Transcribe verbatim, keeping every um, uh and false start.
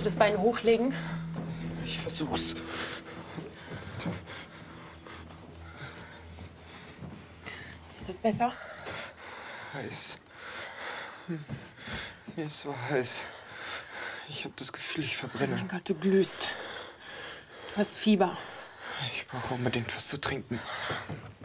du das Bein hochlegen? Ich versuch's. Ist das besser? Heiß. Mir ist so heiß. Ich habe das Gefühl, ich verbrenne. Oh mein Gott, du glühst. Du hast Fieber. Ich brauche unbedingt was zu trinken.